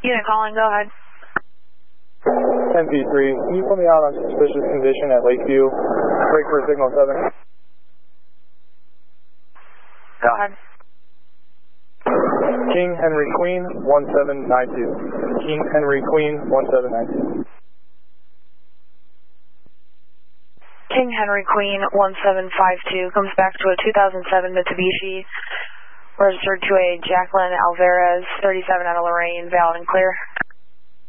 Unit calling, go ahead. 10-3, can you put me out on suspicious condition at Lakeview? Break for signal 7. Go ahead. King Henry Queen 1792. King Henry Queen 1792. King Henry Queen 1752 comes back to a 2007 Mitsubishi, registered to a Jacqueline Alvarez 37 out of Lorraine, valid and clear.